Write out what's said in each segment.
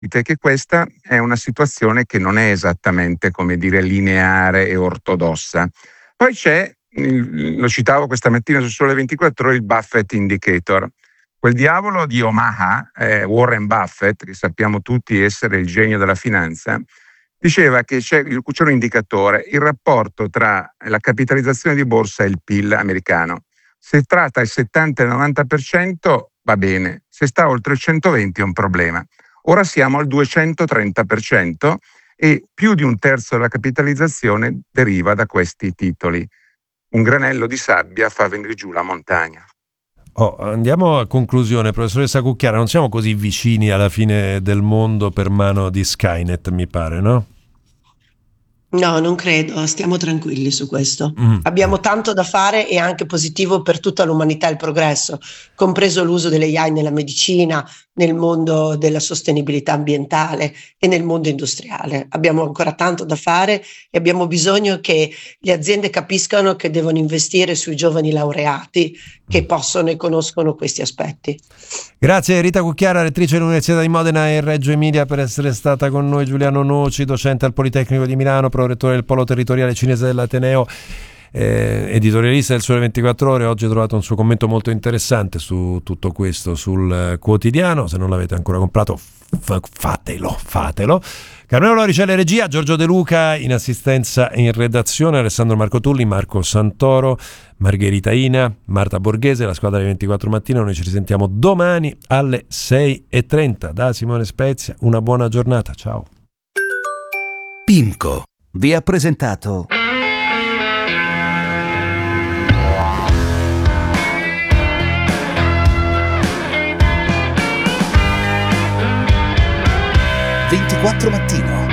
che questa è una situazione che non è esattamente, come dire, lineare e ortodossa. Poi c'è, lo citavo questa mattina su Sole 24 Ore, il Buffett Indicator. Quel diavolo di Omaha, Warren Buffett, che sappiamo tutti essere il genio della finanza, diceva che c'è un indicatore, il rapporto tra la capitalizzazione di borsa e il PIL americano. Se tratta il 70-90% va bene, se sta oltre il 120% è un problema. Ora siamo al 230% e più di un terzo della capitalizzazione deriva da questi titoli. Un granello di sabbia fa venire giù la montagna. Andiamo a conclusione, professoressa Cucchiara, non siamo così vicini alla fine del mondo per mano di Skynet, mi pare, no? No, non credo, stiamo tranquilli su questo. Abbiamo tanto da fare e anche positivo per tutta l'umanità il progresso, compreso l'uso delle AI nella medicina, nel mondo della sostenibilità ambientale e nel mondo industriale. Abbiamo ancora tanto da fare e abbiamo bisogno che le aziende capiscano che devono investire sui giovani laureati che possono e conoscono questi aspetti. Grazie Rita Cucchiara, rettrice dell'Università di Modena e Reggio Emilia, per essere stata con noi. Giuliano Noci, docente al Politecnico di Milano, prorettore del Polo Territoriale Cinese dell'Ateneo, editorialista del Sole 24 Ore. Oggi ho trovato un suo commento molto interessante su tutto questo sul quotidiano. Se non l'avete ancora comprato, fatelo. Carmelo Loricelle regia, Giorgio De Luca in assistenza e in redazione, Alessandro Marco Tulli, Marco Santoro, Margherita Ina, Marta Borghese, la squadra di 24 Mattino. Noi ci risentiamo domani alle 6:30. Da Simone Spezia, una buona giornata, ciao. PIMCO vi ha presentato Mattino.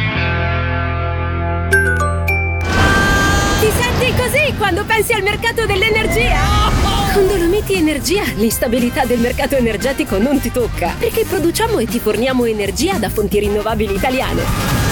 Ti senti così quando pensi al mercato dell'energia? Con Dolomiti Energia l'instabilità del mercato energetico non ti tocca, perché produciamo e ti forniamo energia da fonti rinnovabili italiane.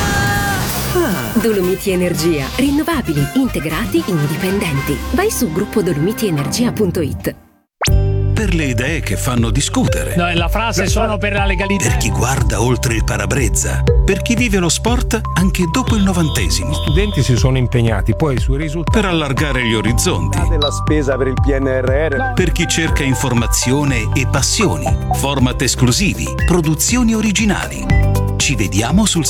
Dolomiti Energia, rinnovabili, integrati, indipendenti. Vai su gruppodolomitienergia.it. Per le idee che fanno discutere. No, la frase sono per la legalità. Per chi guarda oltre il parabrezza. Per chi vive lo sport anche dopo il 90°. Gli studenti si sono impegnati, poi sui risultati. Per allargare gli orizzonti. Della spesa per il PNRR. Per chi cerca informazione e passioni. Format esclusivi, produzioni originali. Ci vediamo sul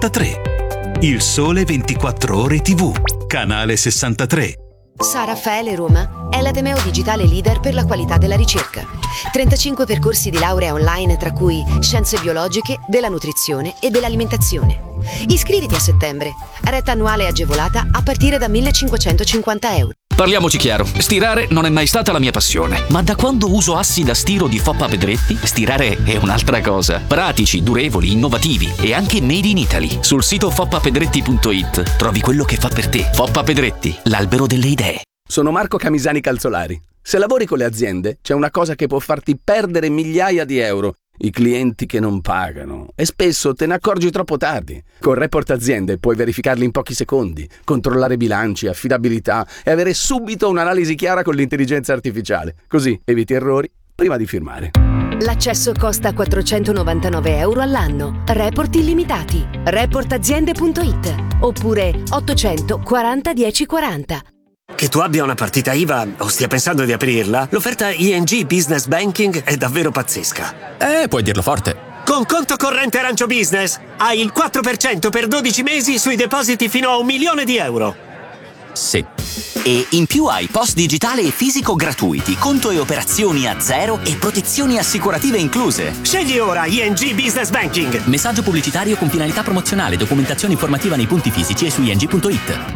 63. Il Sole 24 Ore TV. Canale 63. San Raffaele Roma è l'Ateneo digitale leader per la qualità della ricerca. 35 percorsi di laurea online, tra cui scienze biologiche, della nutrizione e dell'alimentazione. Iscriviti a settembre. Retta annuale agevolata a partire da 1.550 euro. Parliamoci chiaro, stirare non è mai stata la mia passione, ma da quando uso assi da stiro di Foppa Pedretti, stirare è un'altra cosa. Pratici, durevoli, innovativi e anche made in Italy. Sul sito foppapedretti.it trovi quello che fa per te. Foppa Pedretti, l'albero delle idee. Sono Marco Camisani Calzolari. Se lavori con le aziende, c'è una cosa che può farti perdere migliaia di euro. I clienti che non pagano, e spesso te ne accorgi troppo tardi. Con Report Aziende puoi verificarli in pochi secondi, controllare bilanci, affidabilità e avere subito un'analisi chiara con l'intelligenza artificiale. Così eviti errori prima di firmare. L'accesso costa 499 euro all'anno. Report illimitati. Reportaziende.it oppure 840 1040. Che tu abbia una partita IVA o stia pensando di aprirla, l'offerta ING Business Banking è davvero pazzesca. Puoi dirlo forte. Con conto corrente Arancio Business hai il 4% per 12 mesi sui depositi fino a €1.000.000. Sì. E in più hai post digitale e fisico gratuiti, conto e operazioni a zero e protezioni assicurative incluse. Scegli ora ING Business Banking. Messaggio pubblicitario con finalità promozionale, documentazione informativa nei punti fisici e su ing.it.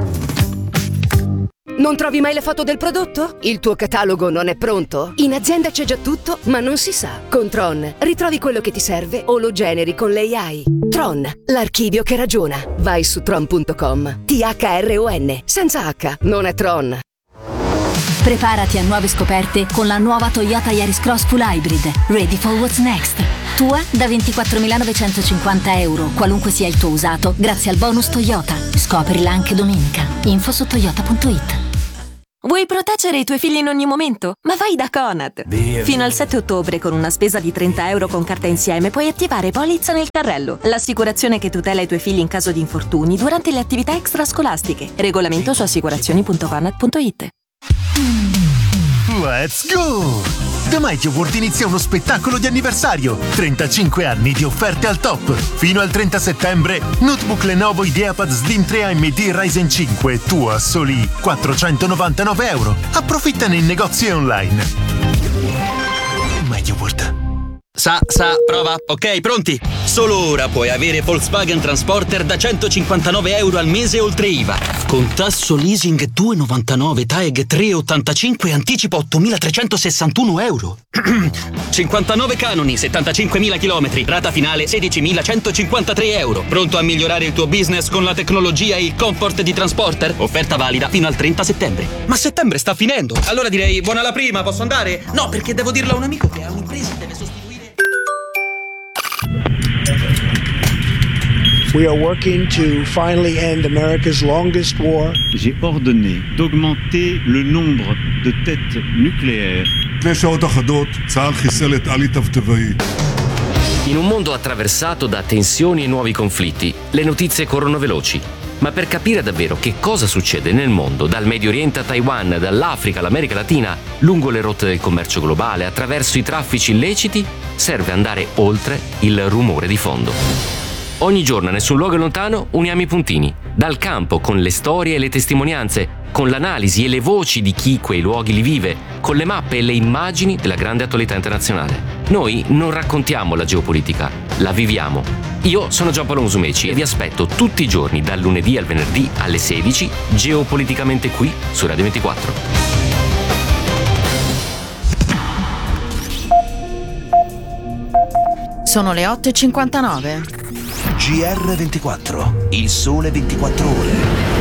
Non trovi mai le foto del prodotto? Il tuo catalogo non è pronto? In azienda c'è già tutto, ma non si sa. Con Tron ritrovi quello che ti serve o lo generi con l'AI. Tron, l'archivio che ragiona. Vai su tron.com. THRON, senza H, non è Tron. Preparati a nuove scoperte con la nuova Toyota Yaris Cross Full Hybrid. Ready for what's next. Tua da 24.950 euro, qualunque sia il tuo usato, grazie al bonus Toyota. Scoprila anche domenica. Info su toyota.it. Vuoi proteggere i tuoi figli in ogni momento? Ma vai da Conad! Fino al 7 ottobre, con una spesa di €30 con carta insieme, puoi attivare Polizza nel carrello, l'assicurazione che tutela i tuoi figli in caso di infortuni durante le attività extrascolastiche. Regolamento su assicurazioni.conad.it. Let's go! Da Mighty Award inizia uno spettacolo di anniversario. 35 anni di offerte al top. Fino al 30 settembre, notebook Lenovo IdeaPad Slim 3 AMD Ryzen 5, tu a soli €499. Approfittane in negozi e online. Mighty Award. Prova. Ok, pronti? Solo ora puoi avere Volkswagen Transporter da €159 al mese oltre IVA. Con tasso leasing 2,99, TAEG 3,85 e anticipo €8.361. 59 canoni, 75.000 chilometri, rata finale €16.153. Pronto a migliorare il tuo business con la tecnologia e il comfort di Transporter? Offerta valida fino al 30 settembre. Ma settembre sta finendo. Allora direi buona la prima, posso andare? No, perché devo dirlo a un amico che ha un'impresa e deve sostituire. We are working to finally end America's longest war. J'ai ordonné d'augmenter le nombre de têtes nucléaires. In un mondo attraversato da tensioni e nuovi conflitti, le notizie corrono veloci. Ma per capire davvero che cosa succede nel mondo, dal Medio Oriente a Taiwan, dall'Africa all'America Latina, lungo le rotte del commercio globale, attraverso i traffici illeciti, serve andare oltre il rumore di fondo. Ogni giorno, a nessun luogo lontano, uniamo i puntini. Dal campo, con le storie e le testimonianze, con l'analisi e le voci di chi quei luoghi li vive, con le mappe e le immagini della grande attualità internazionale. Noi non raccontiamo la geopolitica, la viviamo. Io sono Giampaolo Musumeci e vi aspetto tutti i giorni, dal lunedì al venerdì alle 16, geopoliticamente qui su Radio 24. Sono le 8:59. GR24, il sole 24 ore.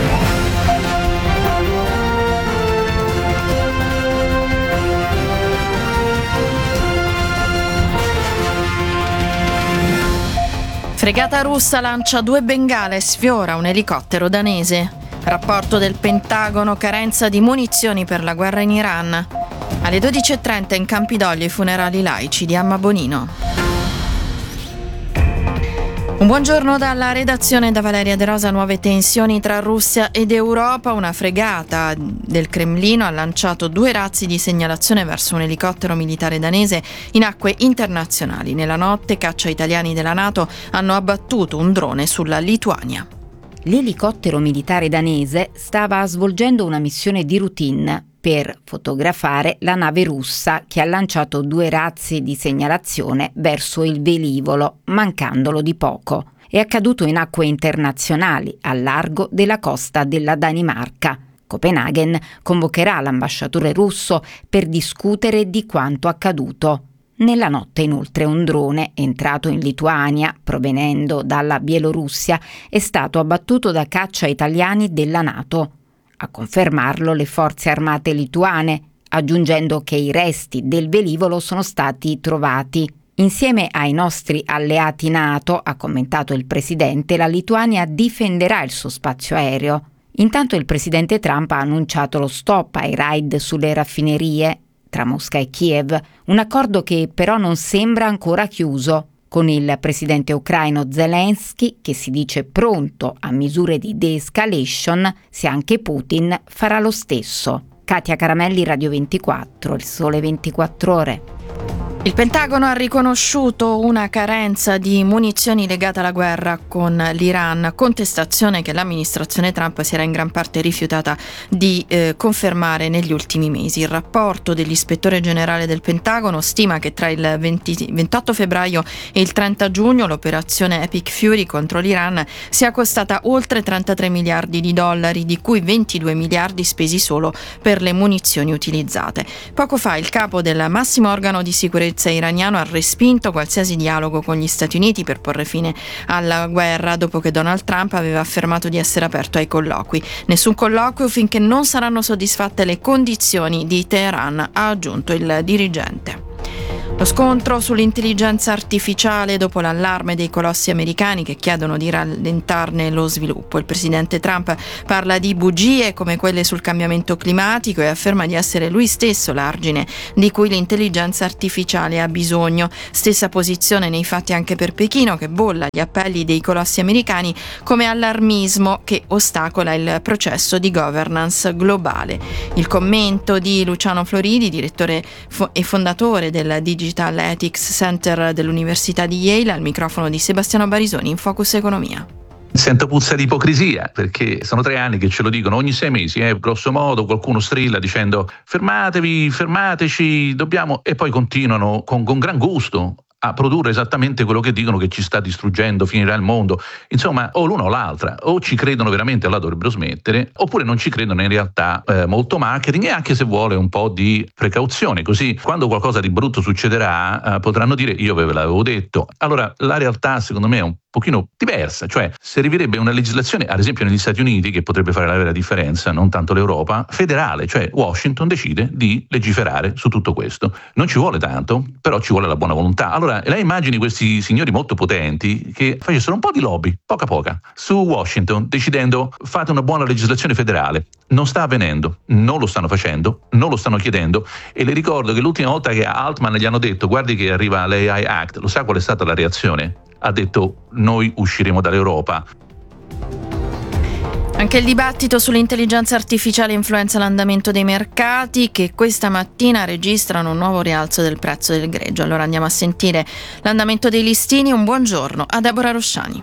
Fregata russa lancia 2 bengale e sfiora un elicottero danese. Rapporto del Pentagono, carenza di munizioni per la guerra in Iran. Alle 12:30 in Campidoglio i funerali laici di Amma Bonino. Un buongiorno dalla redazione, da Valeria De Rosa. Nuove tensioni tra Russia ed Europa. Una fregata del Cremlino ha lanciato 2 razzi di segnalazione verso un elicottero militare danese in acque internazionali. Nella notte caccia italiani della NATO hanno abbattuto un drone sulla Lituania. L'elicottero militare danese stava svolgendo una missione di routine per fotografare la nave russa che ha lanciato 2 razzi di segnalazione verso il velivolo, mancandolo di poco. È accaduto in acque internazionali, al largo della costa della Danimarca. Copenaghen convocherà l'ambasciatore russo per discutere di quanto accaduto. Nella notte, inoltre, un drone entrato in Lituania, provenendo dalla Bielorussia, è stato abbattuto da caccia italiani della NATO. A confermarlo le forze armate lituane, aggiungendo che i resti del velivolo sono stati trovati. Insieme ai nostri alleati NATO, ha commentato il presidente, la Lituania difenderà il suo spazio aereo. Intanto il presidente Trump ha annunciato lo stop ai raid sulle raffinerie tra Mosca e Kiev, un accordo che però non sembra ancora chiuso, con il presidente ucraino Zelensky che si dice pronto a misure di de-escalation se anche Putin farà lo stesso. Katia Caramelli, Radio 24, il sole 24 ore. Il Pentagono ha riconosciuto una carenza di munizioni legata alla guerra con l'Iran, contestazione che l'amministrazione Trump si era in gran parte rifiutata di confermare negli ultimi mesi. Il rapporto dell'ispettore generale del Pentagono stima che tra il 28 febbraio e il 30 giugno l'operazione Epic Fury contro l'Iran sia costata oltre $33 miliardi, di cui 22 miliardi spesi solo per le munizioni utilizzate. Poco fa il capo del massimo organo di sicurezza iraniano ha respinto qualsiasi dialogo con gli Stati Uniti per porre fine alla guerra dopo che Donald Trump aveva affermato di essere aperto ai colloqui. Nessun colloquio finché non saranno soddisfatte le condizioni di Teheran, ha aggiunto il dirigente. Lo scontro sull'intelligenza artificiale dopo l'allarme dei colossi americani che chiedono di rallentarne lo sviluppo. Il presidente Trump parla di bugie come quelle sul cambiamento climatico e afferma di essere lui stesso l'argine di cui l'intelligenza artificiale ha bisogno. Stessa posizione nei fatti anche per Pechino, che bolla gli appelli dei colossi americani come allarmismo che ostacola il processo di governance globale. Il commento di Luciano Floridi, direttore e fondatore del Digital Ethics Center dell'Università di Yale, al microfono di Sebastiano Barisoni in Focus Economia. Sento puzza di ipocrisia, perché sono 3 anni che ce lo dicono ogni 6 mesi, grosso modo qualcuno strilla dicendo fermatevi, fermateci, dobbiamo, e poi continuano con gran gusto a produrre esattamente quello che dicono che ci sta distruggendo, finirà il mondo. Insomma, o l'una o l'altra, o ci credono veramente, allora dovrebbero smettere, oppure non ci credono in realtà. Molto marketing e anche, se vuole, un po' di precauzione, così quando qualcosa di brutto succederà potranno dire io ve l'avevo detto. Allora la realtà secondo me è un pochino diversa, cioè servirebbe una legislazione, ad esempio negli Stati Uniti, che potrebbe fare la vera differenza, non tanto l'Europa, federale, cioè Washington decide di legiferare su tutto questo. Non ci vuole tanto, però ci vuole la buona volontà. Allora lei immagini questi signori molto potenti che facessero un po' di lobby, poca, su Washington, decidendo fate una buona legislazione federale. Non sta avvenendo, non lo stanno facendo, non lo stanno chiedendo, e le ricordo che l'ultima volta che a Altman gli hanno detto guardi che arriva l'AI Act, lo sa qual è stata la reazione? Ha detto noi usciremo dall'Europa. Anche il dibattito sull'intelligenza artificiale influenza l'andamento dei mercati, che questa mattina registrano un nuovo rialzo del prezzo del greggio. Allora andiamo a sentire l'andamento dei listini. Un buongiorno a Deborah Rosciani.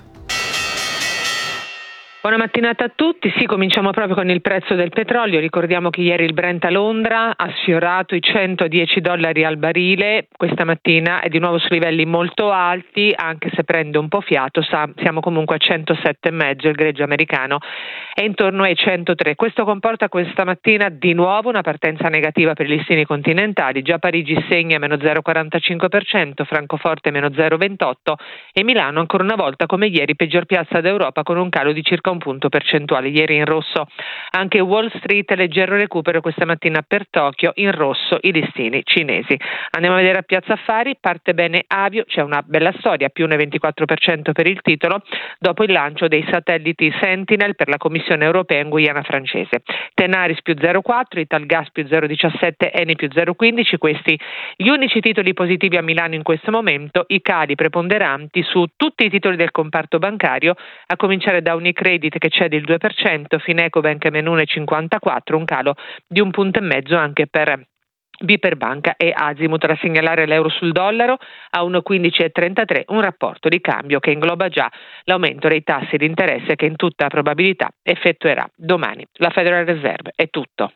Buona mattinata a tutti. Sì, cominciamo proprio con il prezzo del petrolio. Ricordiamo che ieri il Brent a Londra ha sfiorato i $110 al barile. Questa mattina è di nuovo su livelli molto alti, anche se prende un po' fiato. Siamo comunque a 107,5, il greggio americano è intorno ai 103. Questo comporta questa mattina di nuovo una partenza negativa per i listini continentali. Già Parigi segna meno 0,45%, Francoforte meno 0,28% e Milano ancora una volta come ieri peggior piazza d'Europa con un calo di circa 1 punto percentuale, ieri in rosso. Anche Wall Street, leggero recupero questa mattina per Tokyo, in rosso i listini cinesi. Andiamo a vedere a Piazza Affari, parte bene Avio, c'è una bella storia, più un 24% per il titolo, dopo il lancio dei satelliti Sentinel per la Commissione europea in Guyana francese. Tenaris più 0,4, Italgas più 0,17, Eni più 0,15, questi gli unici titoli positivi a Milano in questo momento, i cali preponderanti su tutti i titoli del comparto bancario, a cominciare da Unicredit che cede il 2%, Finecobank meno 1,54, un calo di 1,5 punti anche per BPER Banca e Azimut. Da segnalare l'euro sul dollaro a 1,1533, un rapporto di cambio che ingloba già l'aumento dei tassi di interesse che in tutta probabilità effettuerà domani la Federal Reserve. È tutto.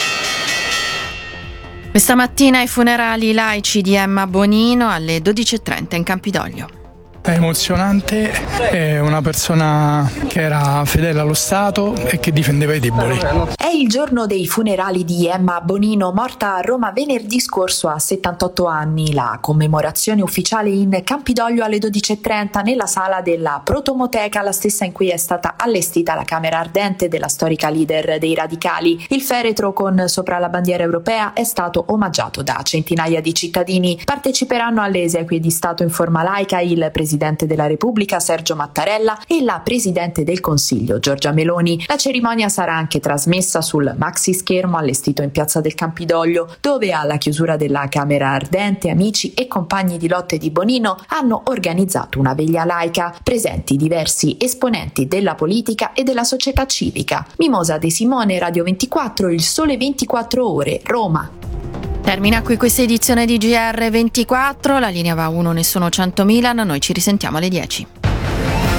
Questa mattina ai funerali laici di Emma Bonino alle 12:30 in Campidoglio. È emozionante, è una persona che era fedele allo Stato e che difendeva i deboli. È il giorno dei funerali di Emma Bonino, morta a Roma venerdì scorso a 78 anni. La commemorazione ufficiale in Campidoglio alle 12:30 nella sala della Protomoteca, la stessa in cui è stata allestita la camera ardente della storica leader dei radicali. Il feretro con sopra la bandiera europea è stato omaggiato da centinaia di cittadini. Parteciperanno alle esequie di Stato in forma laica il Presidente della Repubblica Sergio Mattarella e la Presidente del Consiglio Giorgia Meloni. La cerimonia sarà anche trasmessa sul maxi schermo allestito in Piazza del Campidoglio, dove alla chiusura della Camera Ardente amici e compagni di lotte di Bonino hanno organizzato una veglia laica, presenti diversi esponenti della politica e della società civica. Mimosa De Simone, Radio 24, Il Sole 24 Ore, Roma. Termina qui questa edizione di GR24, la linea va 1, ne sono 100.000, noi ci risentiamo alle 10.